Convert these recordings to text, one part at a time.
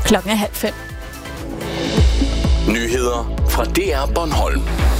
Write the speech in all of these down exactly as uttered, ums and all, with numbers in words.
Klokken er halv fem. Nyheder fra D R Bornholm.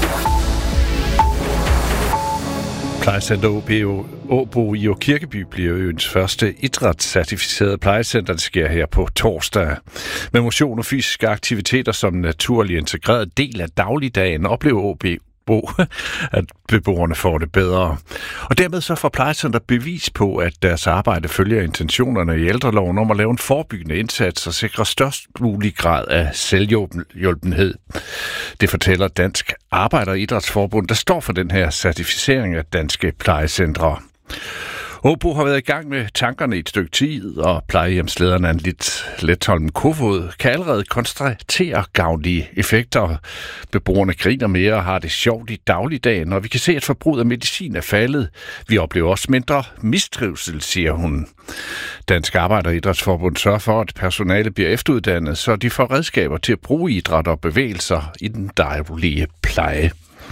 Plejecenter Åbo i Kirkeby bliver øens første idrætscertificerede plejecenter. Det sker her på torsdag. Med motion og fysiske aktiviteter som naturlig integreret del af dagligdagen oplever Åbo, at beboerne får det bedre. Og dermed så får plejecenter bevis på, at deres arbejde følger intentionerne i ældreloven om at lave en forebyggende indsats og sikre størst mulig grad af selvhjulpenhed. Det fortæller Dansk Arbejder- og Idrætsforbund, der står for den her certificering af danske plejecentre. Åbo har været i gang med tankerne i et stykke tid, og plejehjemslederen Anne-Lit Letholm Kofod kan allerede konstatere gavnlige effekter. Beboerne griner mere og har det sjovt i dagligdagen, og vi kan se, at forbruget af medicin er faldet. Vi oplever også mindre mistrivsel, siger hun. Dansk Arbejder- og Idrætsforbund sørger for, at personale bliver efteruddannet, så de får redskaber til at bruge idræt og bevægelser i den daglige pleje.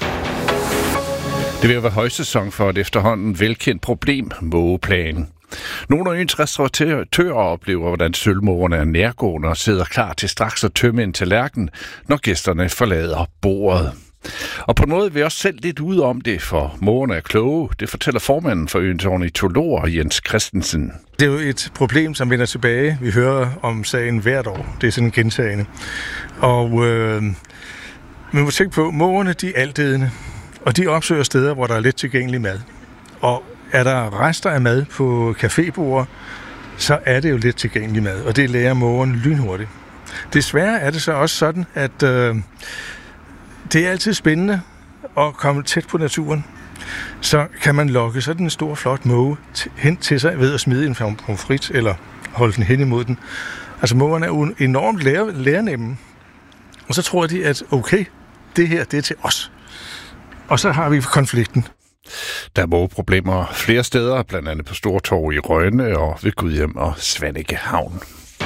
Det vil være højsæson for et efterhånden velkendt problem, mågeplagen. Nogle af øens restauratører oplever, hvordan sølvmågerne er nærgående og sidder klar til straks at tømme en tallerken, når gæsterne forlader bordet. Og på noget vil jeg også selv lidt ud om det, for mågerne er kloge. Det fortæller formanden for øens ornitolog, Jens Christensen. Det er jo et problem, som vender tilbage. Vi hører om sagen hvert år. Det er sådan en gentagende. Og øh, man må tænke på, mågerne de er altædende. Og de opsøger steder, hvor der er let tilgængelig mad. Og er der rester af mad på cafébord, så er det jo let tilgængelig mad. Og det lærer mågen lynhurtigt. Desværre er det så også sådan, at øh, det er altid spændende at komme tæt på naturen. Så kan man lokke sådan en stor, flot måge t- hen til sig ved at smide en pommes frites eller holde den hen imod den. Altså mågerne er jo enormt lære- lærernemme. Og så tror de, at okay, det her det er til os. Og så har vi konflikten. Der er mågeproblemer flere steder, blandt andet på Stortorv i Rønne og ved Gudhjem og Svaneke Havn.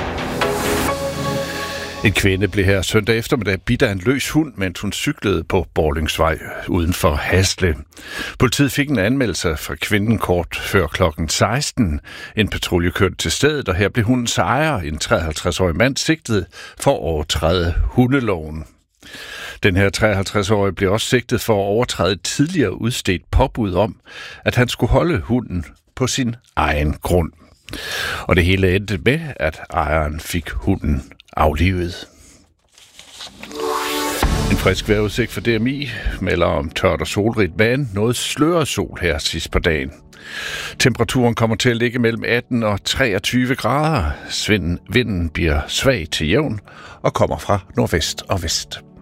En kvinde blev her søndag eftermiddag bidt af en løs hund, mens hun cyklede på Borlingsvej uden for Hasle. Politiet fik en anmeldelse fra kvinden kort før klokken seksten. En patrulje kørte til stedet, og her blev hundens ejer, en treoghalvtreds-årig mand, sigtet for at overtræde hundeloven. Den her treoghalvtreds-årige blev også sigtet for at overtræde et tidligere udstedt påbud om, at han skulle holde hunden på sin egen grund. Og det hele endte med, at ejeren fik hunden aflivet. En frisk vejrudsigt for D M I melder om tørt og solrigt, men noget sløret sol her sidst på dagen. Temperaturen kommer til at ligge mellem atten og treogtyve grader. Vinden bliver svag til jævn og kommer fra nordvest og vest.